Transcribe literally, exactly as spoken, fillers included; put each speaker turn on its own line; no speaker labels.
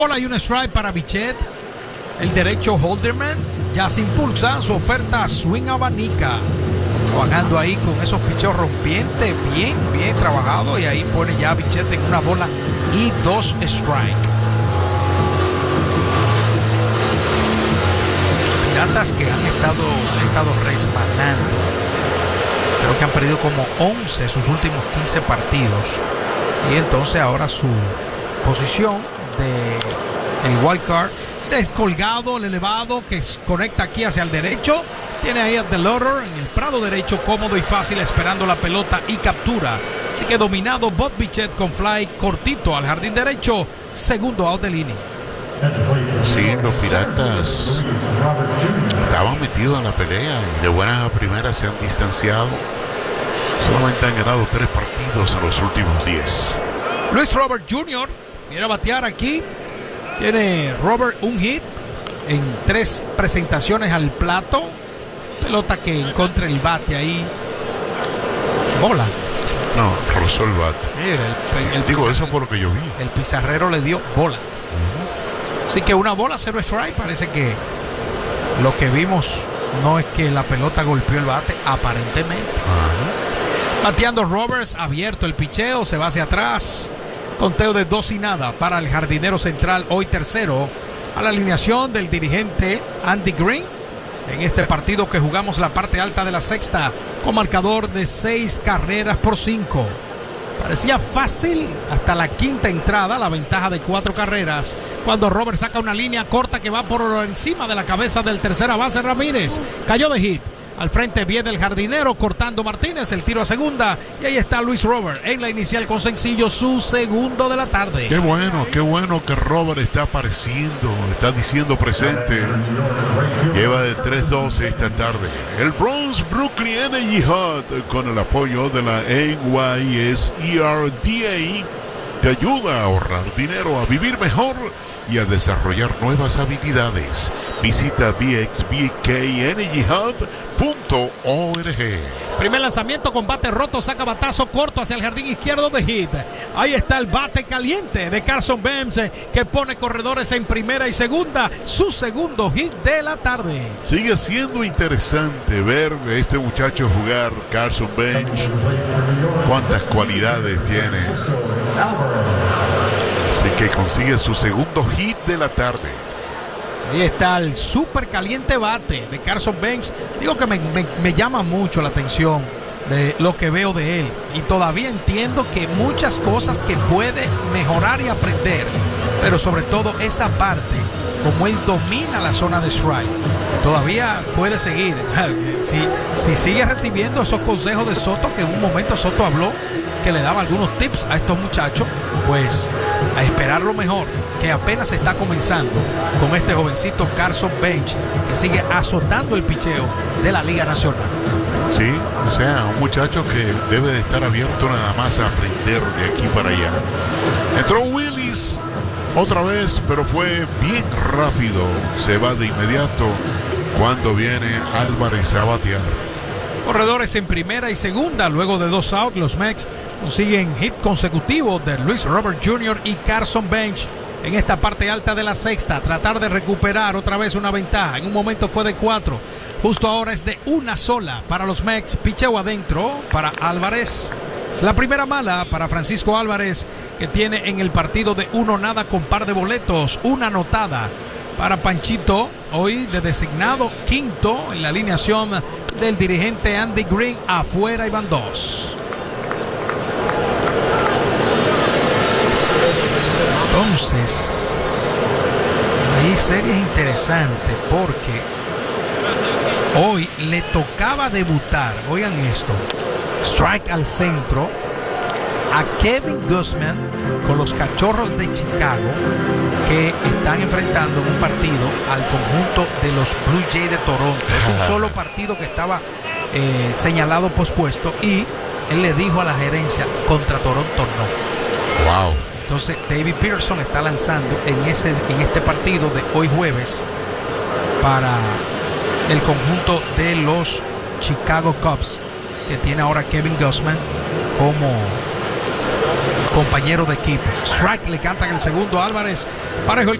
Bola y un strike para Bichette. El derecho Holderman ya se impulsa su oferta swing abanica. Trabajando ahí con esos picheos rompientes, bien, bien trabajado. Y ahí pone ya Bichette en una bola y dos strike. Piratas que han estado, han estado resbalando. Creo que han perdido como once sus últimos quince partidos. Y entonces ahora su posición de el wild card descolgado, el elevado que conecta aquí hacia el derecho. Tiene ahí a DeLauder en el prado derecho, cómodo y fácil, esperando la pelota y captura. Así que dominado Bob Bichette con fly cortito al jardín derecho, segundo out de línea.
Sí, los Piratas estaban metidos en la pelea y de buenas a primeras se han distanciado. Solamente han ganado tres partidos en los últimos diez.
Luis Robert junior viene a batear aquí. Tiene Robert un hit en tres presentaciones al plato. Pelota que encontra el bate ahí. Bola.
No, rozó el bate.
Mira, el, el
Digo, eso fue lo que yo vi.
El pizarrero le dio bola. Uh-huh. Así que una bola, cero strike. Parece que lo que vimos no es que la pelota golpeó el bate, aparentemente. Uh-huh. Bateando Roberts, abierto el picheo, se va hacia atrás. Conteo de dos y nada para el jardinero central, hoy tercero, a la alineación del dirigente Andy Green en este partido que jugamos la parte alta de la sexta con marcador de seis carreras por cinco. Parecía fácil hasta la quinta entrada, la ventaja de cuatro carreras, cuando Robert saca una línea corta que va por encima de la cabeza del tercera base Ramírez. Cayó de hit. Al frente viene el jardinero cortando Martínez, el tiro a segunda, y ahí está Luis Robert en la inicial con sencillo, su segundo de la tarde.
Qué bueno, qué bueno que Robert está apareciendo, está diciendo presente. Lleva de tres dos esta tarde. El Bronx Brooklyn Energy Hut, con el apoyo de la A Y S E R D A, te ayuda a ahorrar dinero, a vivir mejor y a desarrollar nuevas habilidades. Visita b x b k energy hub punto org.
Primer lanzamiento con bate roto, saca batazo corto hacia el jardín izquierdo de hit. Ahí está el bate caliente de Carson Bench, que pone corredores en primera y segunda, su segundo hit de la tarde.
Sigue siendo interesante ver a este muchacho jugar, Carson Bench. Cuántas cualidades tiene. Así que consigue su segundo hit de la tarde.
Ahí está el súper caliente bate de Carson Bench. Digo que me, me, me llama mucho la atención de lo que veo de él. Y todavía entiendo que muchas cosas que puede mejorar y aprender. Pero sobre todo esa parte, como él domina la zona de strike, todavía puede seguir. Si, si sigue recibiendo esos consejos de Soto, que en un momento Soto habló, que le daba algunos tips a estos muchachos, pues a esperar lo mejor, que apenas está comenzando con este jovencito Carson Bench, que sigue azotando el picheo de la Liga Nacional.
Sí, o sea, un muchacho que debe de estar abierto nada más a aprender de aquí para allá. Entró Willis otra vez, pero fue bien rápido. Se va de inmediato cuando viene Álvarez a batear.
Corredores en primera y segunda, luego de dos outs, los Mex consiguen hit consecutivo de Luis Robert junior y Carson Bench en esta parte alta de la sexta. Tratar de recuperar otra vez una ventaja. En un momento fue de cuatro, justo ahora es de una sola para los Mex. Picheo adentro para Álvarez. Es la primera mala para Francisco Álvarez, que tiene en el partido de uno nada con par de boletos, una anotada para Panchito, hoy de designado quinto en la alineación del dirigente Andy Green. Afuera iban dos. Entonces, hay series interesantes porque hoy le tocaba debutar, oigan esto, strike al centro a Kevin Gausman con los Cachorros de Chicago, que están enfrentando en un partido al conjunto de los Blue Jays de Toronto. Es un solo partido que estaba eh, señalado pospuesto, y él le dijo a la gerencia: contra Toronto no.
Wow.
Entonces David Peterson está lanzando en, ese, en este partido de hoy jueves para el conjunto de los Chicago Cubs, que tiene ahora Kevin Gausman como compañero de equipo. Strike le cantan el segundo. Álvarez parejó el